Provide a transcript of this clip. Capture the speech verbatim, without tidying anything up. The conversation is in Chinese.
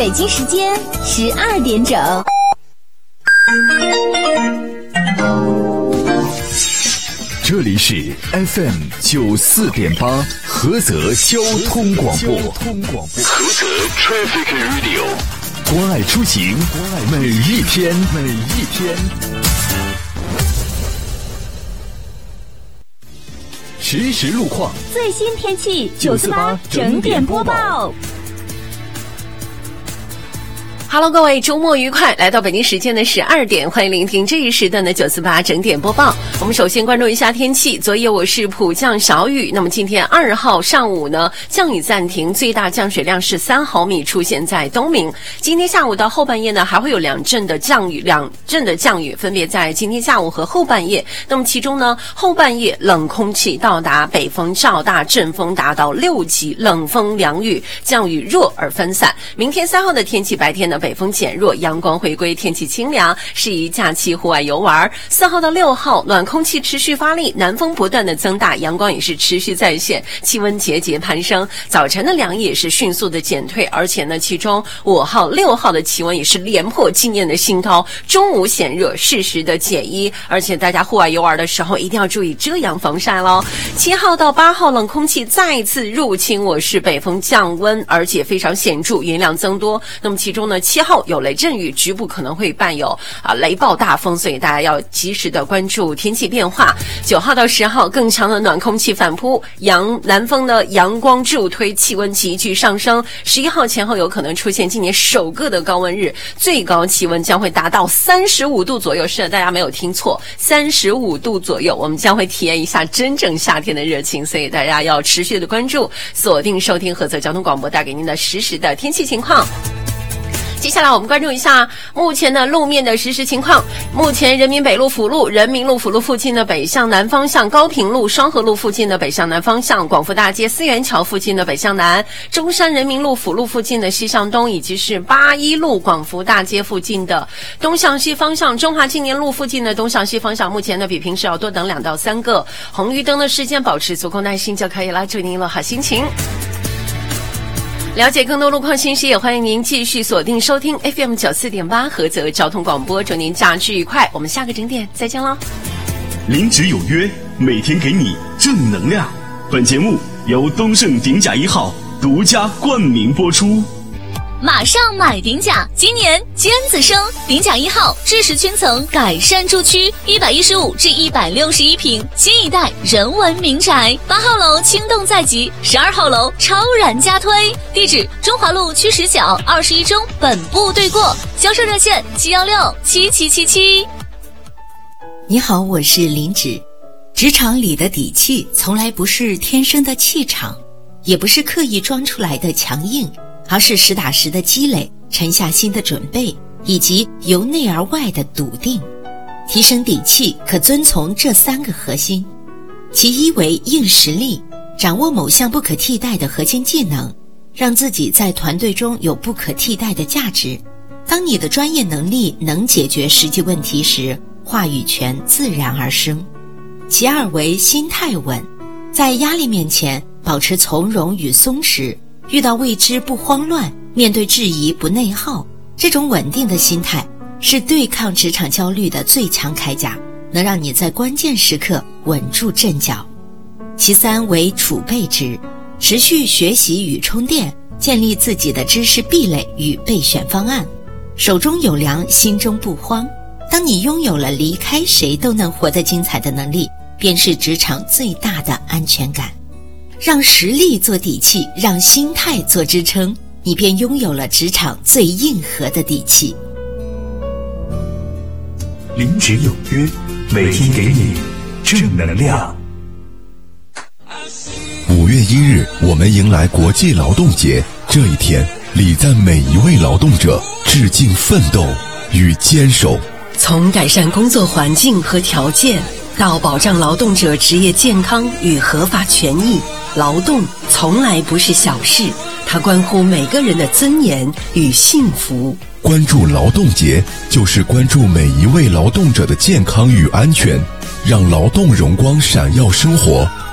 北京时间十二点整。 这里是 F M 九四点八菏泽交通广播，菏泽 Traffic Radio， 关爱出行，每一天，每一天。实时路况， 最新天气，九四八整点播报。 Hello， 各位，周末愉快！来到北京时间的十二点，欢迎聆听这一时段的九四八整点播报。我们首先关注一下天气，昨夜我市普降小雨，那么今天二号上午呢，降雨暂停，最大降水量是三毫米，出现在东明。今天下午到后半夜呢，还会有两阵的降雨，两阵的降雨分别在今天下午和后半夜。那么其中呢，后半夜冷空气到达，北风较大，阵风达到六级，冷风凉雨，降雨弱而分散。明天三号的天气，白天呢北风减弱，阳光回归，天气清凉，适宜假期户外游玩。四号到六号，暖空气持续发力，南风不断的增大，阳光也是持续在线，气温节节攀升，早晨的凉意也是迅速的减退，而且呢，其中五号、六号的气温也是连破今年的新高，中午显热，适时的减衣，而且大家户外游玩的时候一定要注意遮阳防晒咯。七号到八号，冷空气再次入侵我市，北风降温，而且非常显著，云量增多。那么其中呢，七号有雷阵雨，局部可能会伴有啊雷暴大风，所以大家要及时的关注天气变化。九号到十号，更强的暖空气反扑，阳南风的阳光助推，气温急剧上升。十一号前后有可能出现今年首个的高温日，最高气温将会达到三十五度左右。是的，大家没有听错，三十五度左右，我们将会体验一下真正夏天的热情，所以大家要持续的关注，锁定收听菏泽交通广播带给您的实时的天气情况。接下来我们关注一下目前的路面的实时情况。目前人民北路辅路、人民路辅路附近的北向南方向，高平路、双河路附近的北向南方向，广福大街思源桥附近的北向南，中山人民路辅路附近的西向东，以及是八一路广福大街附近的东向西方向，中华青年路附近的东向西方向，目前呢比平时要多等两到三个红绿灯的时间，保持足够耐心就可以了，祝您了好心情。了解更多路况信息，也欢迎您继续锁定收听 F M 九四点八菏泽交通广播，祝您假期愉快，我们下个整点再见喽。 零值有约，每天给你正能量。本节目由东盛鼎甲一号独家冠名播出。 马上买鼎甲，今年尖子生，鼎甲一号智识圈层改善住区，一百一十五至一百六十一平，新一代人文民宅。八号楼轻动在即，十二号楼超然加推。地址：中华路区十角二十一中本部对过，销售热线七幺六七七七七。 你好，我是林芷。职场里的底气，从来不是天生的气场，也不是刻意装出来的强硬。而是实打实的积累，沉下心的准备，以及由内而外的笃定。提升底气可遵从这三个核心。其一为硬实力，掌握某项不可替代的核心技能，让自己在团队中有不可替代的价值。当你的专业能力能解决实际问题时，话语权自然而生。其二为心态稳，在压力面前保持从容与松弛，遇到未知不慌乱，面对质疑不内耗，这种稳定的心态是对抗职场焦虑的最强铠甲，能让你在关键时刻稳住阵脚。其三为储备值，持续学习与充电，建立自己的知识壁垒与备选方案，手中有粮，心中不慌。当你拥有了离开谁都能活得精彩的能力，便是职场最大的安全感。让实力做底气，让心态做支撑，你便拥有了职场最硬核的底气。 零值有约，每天给你正能量。 五月一日，我们迎来国际劳动节。这一天，礼赞每一位劳动者，致敬奋斗与坚守。 从改善工作环境和条件，到保障劳动者职业健康与合法权益，劳动从来不是小事，它关乎每个人的尊严与幸福。 关注劳动节，就是关注每一位劳动者的健康与安全，让劳动荣光闪耀生活，